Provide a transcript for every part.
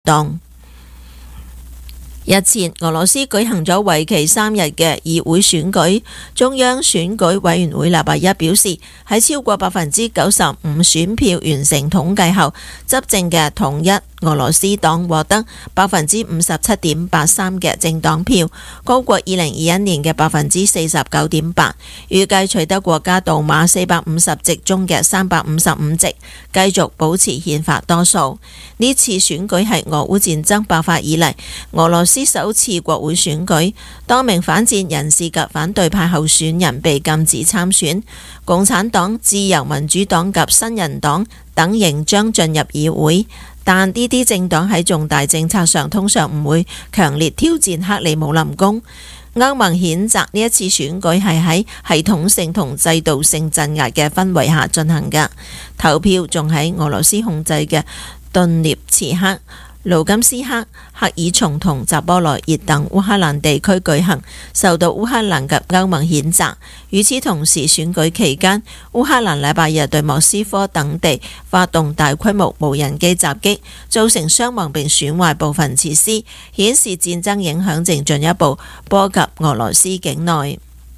動。日前，俄羅斯舉行咗為期3日嘅議會選舉，中央選舉委員會禮拜一表示，喺超過95%選票完成統計後，執政嘅統一俄羅斯黨獲得57.83%嘅政黨票，高過2021年嘅49.8%，預計取得國家杜馬450席中嘅355席，繼續保持憲法多數。呢次選舉係俄烏戰爭爆發以嚟俄羅斯首次國會選舉，多名反戰人士及反對派候選人被禁止參選，共產黨、自由民主黨及新人黨等仍將進入議會，但呢啲政黨喺重大政策上通常唔會強烈挑戰克里姆林宮。歐盟譴責呢一次選舉係喺系統性同制度性鎮壓嘅氛圍下進行嘅，投票仲喺俄羅斯控制嘅頓涅茨克、盧甘斯克、赫爾松同扎波羅熱等烏克蘭地區舉行，受到烏克蘭及歐盟譴責。與此同時，選舉期間，烏克蘭禮拜日對莫斯科等地發動大規模無人機襲擊，造成傷亡並損壞部分設施，顯示戰爭影響正進一步波及俄羅斯境內。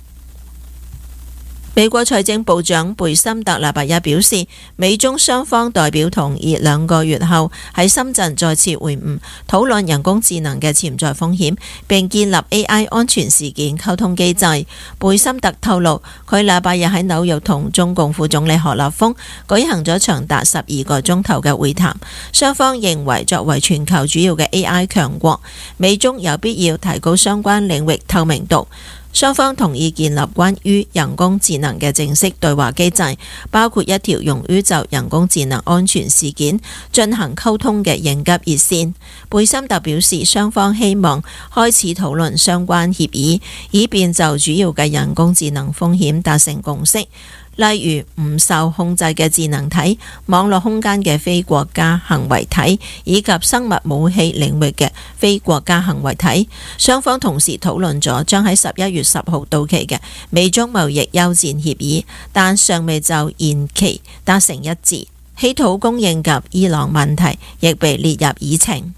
美國財政部長貝森特禮拜一表示，美中雙方代表同意2個月後喺深圳再次會晤，討論人工智能嘅潛在風險，並建立 AI 安全事件溝通機制。貝森特透露，佢禮拜日喺紐約同中共副總理何立峰舉行咗長達12個鐘頭嘅會談，雙方認為作為全球主要嘅 AI 強國，美中有必要提高相關領域透明度。雙方同意建立關於人工智能嘅正式對話機制，包括一條用於就人工智能安全事件進行溝通嘅應急熱線。貝森特表示，雙方希望開始討論相關協議，以便就主要嘅人工智能風險達成共識。例如唔受控制嘅智能體、網絡空間嘅非國家行為體以及生物武器領域嘅非國家行為體。雙方同時討論咗將喺11月10號到期嘅美中貿易休戰協議，但尚未就延期達成一致。稀土供應及伊朗問題亦被列入議程。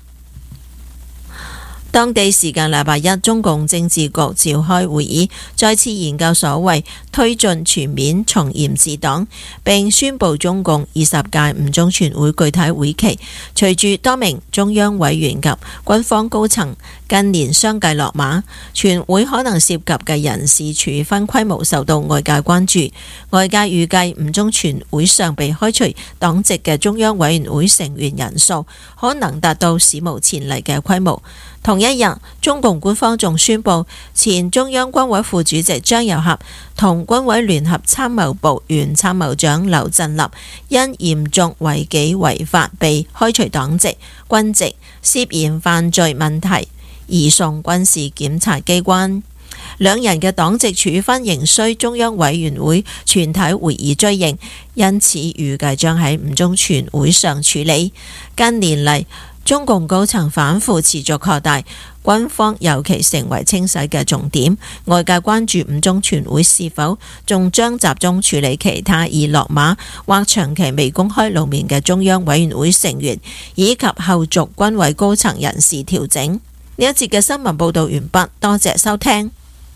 當地時間禮拜一，中共政治局召開會議，再次研究所謂推進全面從嚴治黨，並宣布中共20屆五中全會具體會期。隨住多名中央委員及軍方高層近年相繼落馬，全會可能涉及嘅人事處分規模受到外界關注。外界預計五中全會上被開除黨籍嘅中央委員會成員人數可能達到史無前例嘅規模。同一日，中共官方仲宣布，前中央軍委副主席張又俠同軍委聯合參謀部原參謀長劉振立因嚴重違紀違法被開除黨籍、軍籍，涉嫌犯罪問題移送軍事檢察機關。兩人嘅黨籍處分仍需中央委員會全體會議追認，因此預計將喺五中全會上處理。近年嚟，中共高層反腐持續擴大，軍方尤其成為清洗嘅重點。外界關注五中全會是否仲將集中處理其他已落馬或長期未公開露面嘅中央委員會成員，以及後續軍委高層人事調整。呢一節嘅新聞報道完畢，多謝收聽。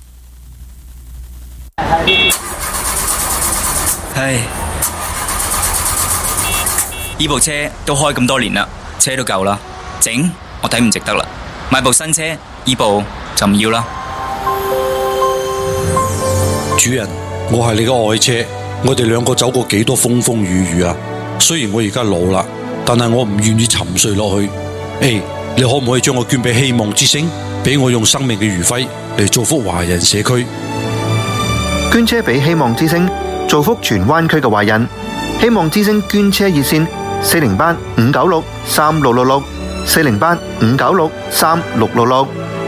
唉，呢部車都開咁多年啦，車都舊啦，整我睇唔值得啦，買部新車，呢部就唔要啦。 主人，我係你嘅愛車，我哋兩個走過幾多風風雨雨啊！雖然我而家老啦，但係我唔願意沉睡落去。你可唔可以將我捐俾希望之星，俾我用生命嘅餘暉嚟造福華人社區？ 捐車俾希望之星，造福荃灣區嘅華人。希望之星捐車熱線：408-596-3666，408-596-3666。